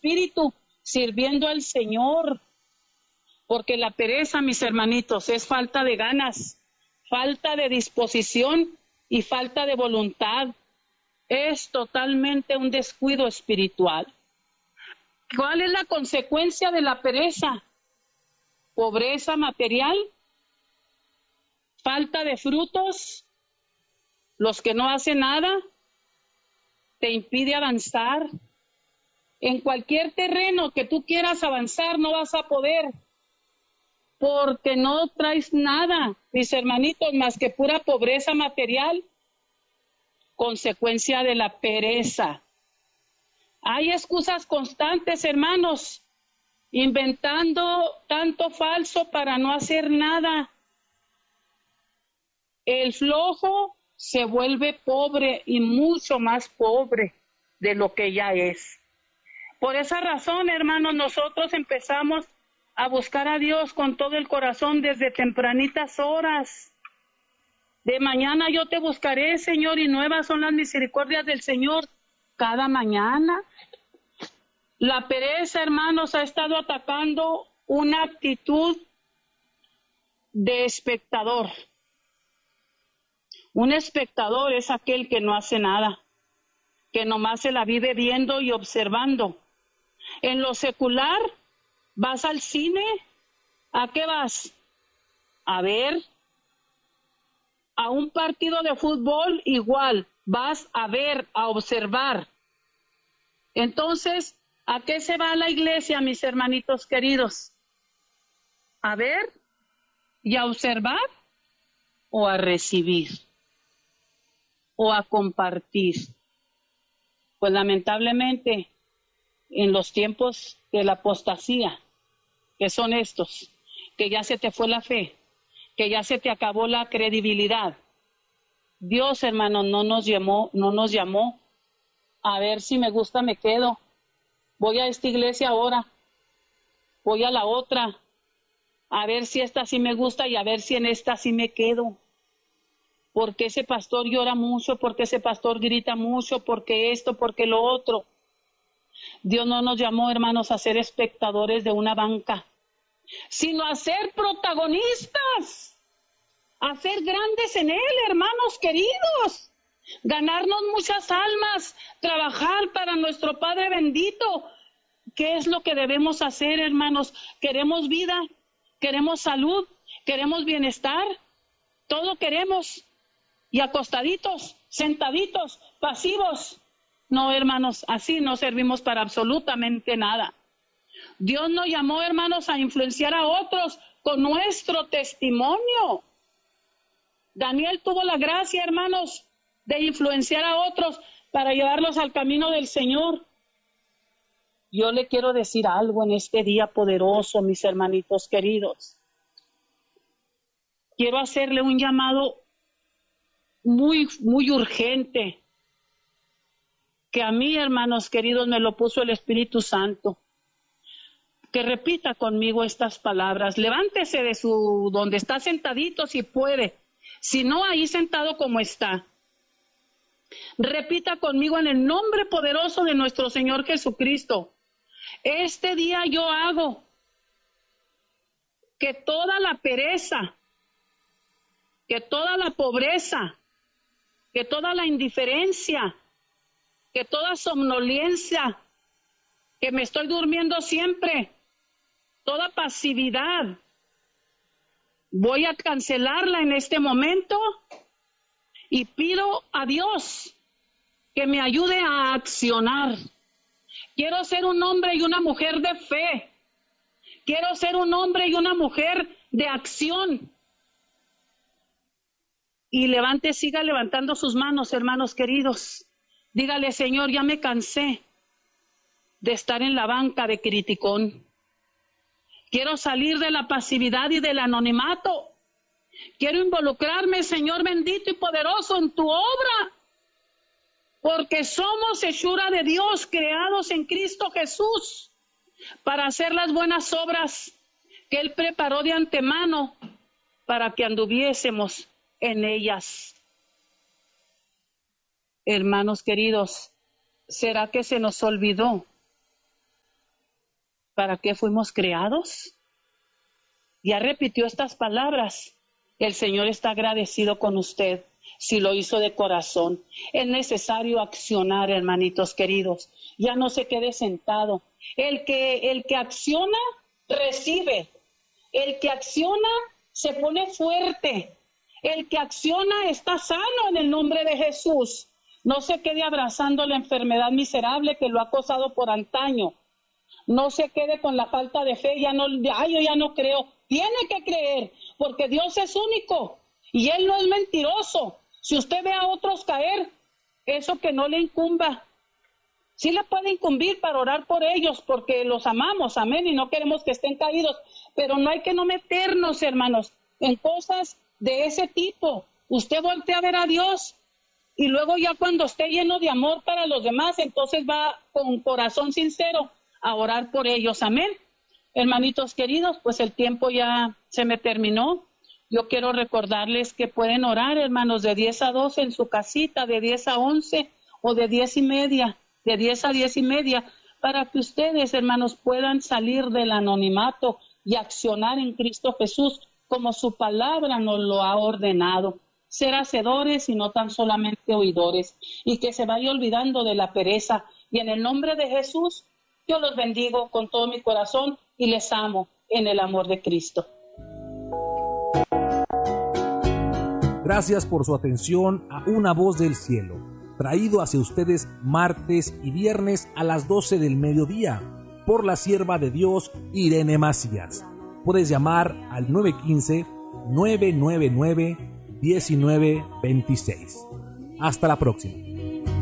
espíritu, sirviendo al Señor. Porque la pereza, mis hermanitos, es falta de ganas, falta de disposición y falta de voluntad. Es totalmente un descuido espiritual. ¿Cuál es la consecuencia de la pereza? Pobreza material, falta de frutos, los que no hacen nada, te impide avanzar. En cualquier terreno que tú quieras avanzar no vas a poder, porque no traes nada, mis hermanitos, más que pura pobreza material, consecuencia de la pereza. Hay excusas constantes, hermanos, inventando tanto falso para no hacer nada. El flojo se vuelve pobre y mucho más pobre de lo que ya es. Por esa razón, hermanos, nosotros empezamos a buscar a Dios con todo el corazón desde tempranitas horas. De mañana yo te buscaré, Señor, y nuevas son las misericordias del Señor cada mañana. La pereza, hermanos, ha estado atacando una actitud de espectador. Un espectador es aquel que no hace nada, que nomás se la vive viendo y observando. En lo secular, vas al cine, ¿a qué vas? A ver. A un partido de fútbol igual, vas a ver, a observar. Entonces, ¿a qué se va a la iglesia, mis hermanitos queridos? ¿A ver y a observar o a recibir o a compartir? Pues lamentablemente, en los tiempos de la apostasía, que son estos, que ya se te fue la fe, que ya se te acabó la credibilidad. Dios, hermano, no nos llamó a ver si me gusta, me quedo. Voy a esta iglesia ahora, voy a la otra, a ver si esta sí me gusta y a ver si en esta sí me quedo. Porque ese pastor llora mucho, porque ese pastor grita mucho, porque esto, porque lo otro. Dios no nos llamó, hermanos, a ser espectadores de una banca, sino a ser protagonistas, a ser grandes en Él, hermanos queridos, ganarnos muchas almas, trabajar para nuestro Padre bendito. ¿Qué es lo que debemos hacer, hermanos? Queremos vida, queremos salud, queremos bienestar, todo queremos, y acostaditos, sentaditos, pasivos. No, hermanos, así no servimos para absolutamente nada. Dios nos llamó, hermanos, a influenciar a otros con nuestro testimonio. Daniel tuvo la gracia, hermanos, de influenciar a otros para llevarlos al camino del Señor. Yo le quiero decir algo en este día poderoso, mis hermanitos queridos. Quiero hacerle un llamado muy urgente, que a mí, hermanos queridos, me lo puso el Espíritu Santo. Que repita conmigo estas palabras. Levántese de donde está sentadito si puede. Si no, ahí sentado como está. Repita conmigo en el nombre poderoso de nuestro Señor Jesucristo. Este día yo hago que toda la pereza, que toda la pobreza, que toda la indiferencia, que toda somnolencia, que me estoy durmiendo siempre, toda pasividad, voy a cancelarla en este momento y pido a Dios que me ayude a accionar. Quiero ser un hombre y una mujer de fe. Quiero ser un hombre y una mujer de acción. Y siga levantando sus manos, hermanos queridos. Dígale, Señor, ya me cansé de estar en la banca de criticón. Quiero salir de la pasividad y del anonimato. Quiero involucrarme, Señor bendito y poderoso, en tu obra. Porque somos hechura de Dios, creados en Cristo Jesús, para hacer las buenas obras que Él preparó de antemano para que anduviésemos en ellas. Hermanos queridos, ¿será que se nos olvidó ¿Para qué fuimos creados? Ya repitió estas palabras. El Señor está agradecido con usted si lo hizo de corazón. Es necesario accionar, hermanitos queridos. Ya no se quede sentado. El que acciona, recibe. El que acciona, se pone fuerte. El que acciona está sano en el nombre de Jesús. No se quede abrazando la enfermedad miserable que lo ha acosado por antaño. No se quede con la falta de fe, yo ya no creo. Tiene que creer, porque Dios es único y Él no es mentiroso. Si usted ve a otros caer, eso que no le incumba. Sí le puede incumbir para orar por ellos, porque los amamos, amén, y no queremos que estén caídos. Pero no hay que no meternos, hermanos, en cosas de ese tipo. Usted voltea a ver a Dios y luego ya cuando esté lleno de amor para los demás, entonces va con corazón sincero a orar por ellos, amén. Hermanitos queridos, pues el tiempo ya se me terminó. Yo quiero recordarles que pueden orar, hermanos, de 10 a 12 en su casita, de 10 a 11 o de 10 y media, de 10 a 10 y media, para que ustedes, hermanos, puedan salir del anonimato y accionar en Cristo Jesús como su palabra nos lo ha ordenado. Ser hacedores y no tan solamente oidores, y que se vaya olvidando de la pereza. Y en el nombre de Jesús, yo los bendigo con todo mi corazón y les amo en el amor de Cristo. Gracias por su atención a Una Voz del Cielo, traído hacia ustedes martes y viernes a las 12 del mediodía por la sierva de Dios Irene Macías. Puedes llamar al 915-999-1926. Hasta la próxima.